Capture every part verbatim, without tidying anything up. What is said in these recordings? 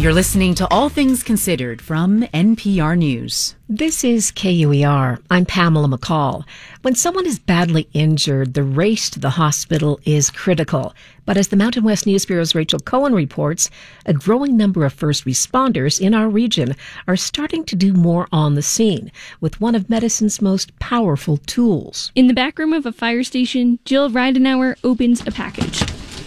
You're listening to All Things Considered from N P R News. This is K U E R. I'm Pamela McCall. When someone is badly injured, the race to the hospital is critical. But as the Mountain West News Bureau's Rachel Cohen reports, a growing number of first responders in our region are starting to do more on the scene with one of medicine's most powerful tools. In the back room of a fire station, Jill Reidenauer opens a package.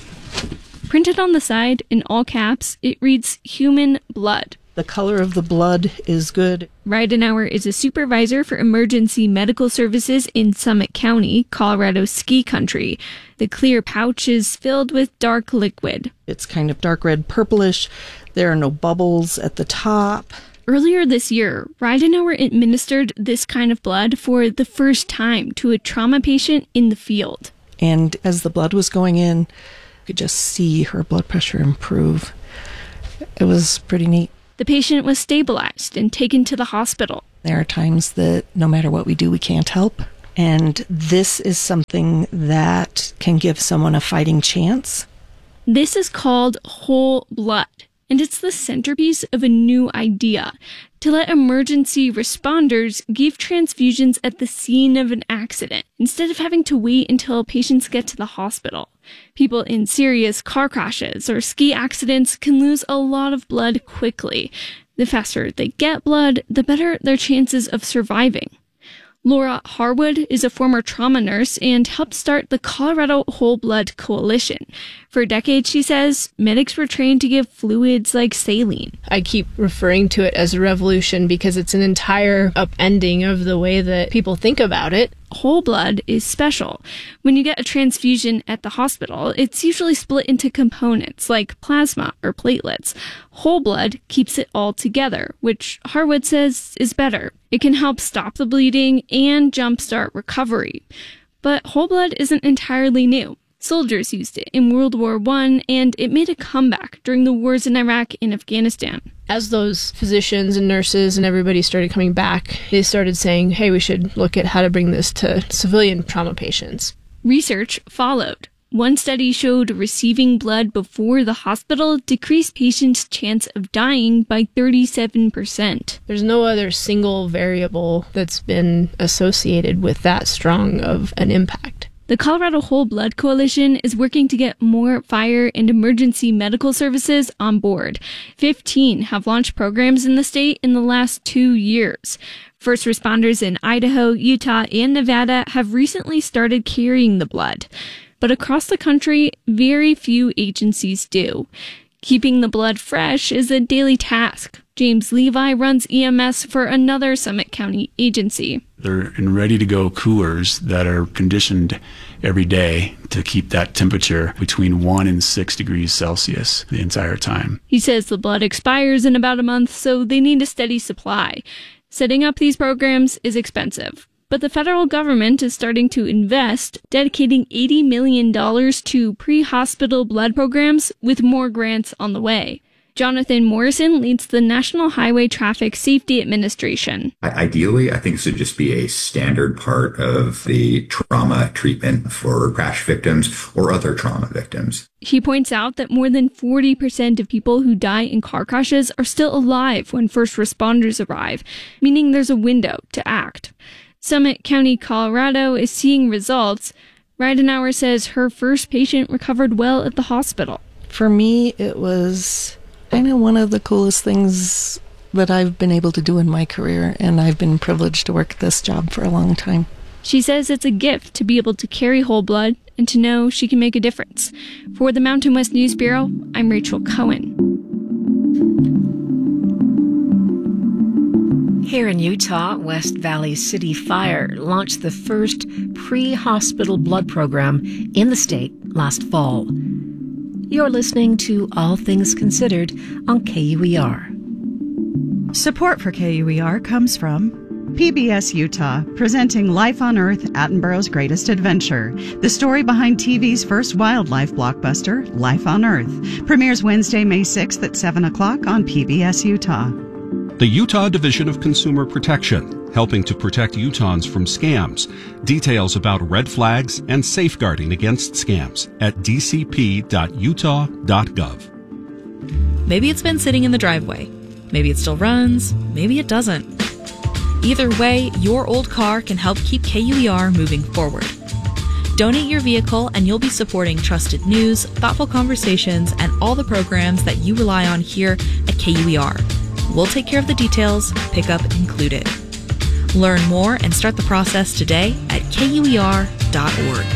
Printed on the side, in all caps, it reads human blood. The color of the blood is good. Reidenauer is a supervisor for emergency medical services in Summit County, Colorado's ski country. The clear pouch is filled with dark liquid. It's kind of dark red purplish. There are no bubbles at the top. Earlier this year, Reidenauer administered this kind of blood for the first time to a trauma patient in the field. And as the blood was going in, you could just see her blood pressure improve. It was pretty neat. The patient was stabilized and taken to the hospital. There are times that no matter what we do, we can't help. And this is something that can give someone a fighting chance. This is called whole blood, and it's the centerpiece of a new idea to let emergency responders give transfusions at the scene of an accident instead of having to wait until patients get to the hospital. People in serious car crashes or ski accidents can lose a lot of blood quickly. The faster they get blood, the better their chances of surviving. Laura Harwood is a former trauma nurse and helped start the Colorado Whole Blood Coalition. For decades, she says, medics were trained to give fluids like saline. I keep referring to it as a revolution because it's an entire upending of the way that people think about it. Whole blood is special. When you get a transfusion at the hospital, it's usually split into components like plasma or platelets. Whole blood keeps it all together, which Harwood says is better. It can help stop the bleeding and jumpstart recovery. But whole blood isn't entirely new. Soldiers used it in World War One, and it made a comeback during the wars in Iraq and Afghanistan. As those physicians and nurses and everybody started coming back, they started saying, hey, we should look at how to bring this to civilian trauma patients. Research followed. One study showed receiving blood before the hospital decreased patients' chance of dying by thirty-seven percent. There's no other single variable that's been associated with that strong of an impact. The Colorado Whole Blood Coalition is working to get more fire and emergency medical services on board. Fifteen have launched programs in the state in the last two years. First responders in Idaho, Utah, and Nevada have recently started carrying the blood. But across the country, very few agencies do. Keeping the blood fresh is a daily task. James Levi runs E M S for another Summit County agency. They're in ready-to-go coolers that are conditioned every day to keep that temperature between one and six degrees Celsius the entire time. He says the blood expires in about a month, so they need a steady supply. Setting up these programs is expensive. But the federal government is starting to invest, dedicating eighty million dollars to pre-hospital blood programs with more grants on the way. Jonathan Morrison leads the National Highway Traffic Safety Administration. Ideally, I think this would just be a standard part of the trauma treatment for crash victims or other trauma victims. He points out that more than forty percent of people who die in car crashes are still alive when first responders arrive, meaning there's a window to act. Summit County, Colorado is seeing results. Reidenauer says her first patient recovered well at the hospital. For me, it was kind of one of the coolest things that I've been able to do in my career, and I've been privileged to work this job for a long time. She says it's a gift to be able to carry whole blood and to know she can make a difference. For the Mountain West News Bureau, I'm Rachel Cohen. Here in Utah, West Valley City Fire launched the first pre-hospital blood program in the state last fall. You're listening to All Things Considered on K U E R. Support for K U E R comes from P B S Utah, presenting Life on Earth, Attenborough's Greatest Adventure. The story behind T V's first wildlife blockbuster, Life on Earth. Premieres Wednesday, May sixth at seven o'clock on P B S Utah. The Utah Division of Consumer Protection, helping to protect Utahns from scams. Details about red flags and safeguarding against scams at d c p dot utah dot gov. Maybe it's been sitting in the driveway. Maybe it still runs. Maybe it doesn't. Either way, your old car can help keep K U E R moving forward. Donate your vehicle and you'll be supporting trusted news, thoughtful conversations, and all the programs that you rely on here at K U E R. We'll take care of the details, pickup included. Learn more and start the process today at K U E R dot org.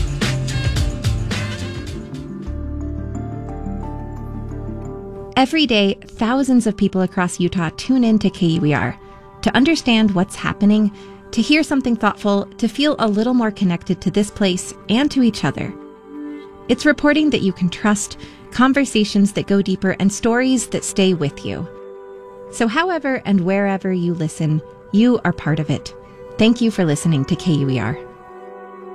Every day, thousands of people across Utah tune in to K U E R to understand what's happening, to hear something thoughtful, to feel a little more connected to this place and to each other. It's reporting that you can trust, conversations that go deeper, and stories that stay with you. So however and wherever you listen, you are part of it. Thank you for listening to K U E R.